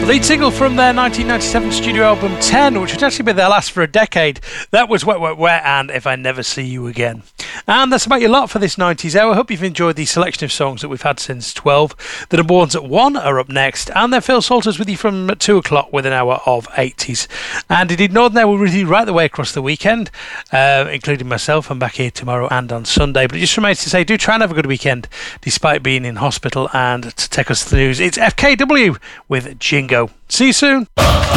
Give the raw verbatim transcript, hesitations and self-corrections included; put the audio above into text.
Lead single from their nineteen ninety-seven studio album ten, which would actually be their last for a decade. That was Wet Wet Wet and If I Never See You Again. And that's about your lot for this nineties hour. I hope you've enjoyed the selection of songs that we've had since twelve. The number ones at one are up next, and then Phil Salters with you from two o'clock with an hour of eighties. And indeed, Northern Air will with you right the way across the weekend, uh, including myself. I'm back here tomorrow and on Sunday. But it just remains to say, do try and have a good weekend, despite being in hospital. And to take us to the news, it's F K W with Jingo. See you soon.